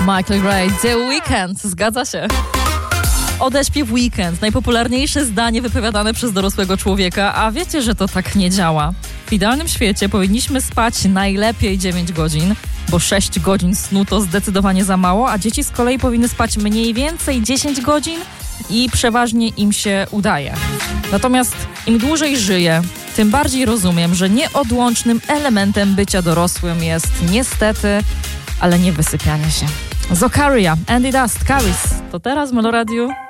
Michael Gray, The Weeknd, zgadza się. Odeśpiew Weekend, najpopularniejsze zdanie wypowiadane przez dorosłego człowieka, a wiecie, że to tak nie działa. W idealnym świecie powinniśmy spać najlepiej 9 godzin, bo 6 godzin snu to zdecydowanie za mało, a dzieci z kolei powinny spać mniej więcej 10 godzin i przeważnie im się udaje. Natomiast im dłużej żyję, tym bardziej rozumiem, że nieodłącznym elementem bycia dorosłym jest niestety, ale nie wysypianie się. Zokaria, Andy Dust, Caris. To teraz w Meloradiu.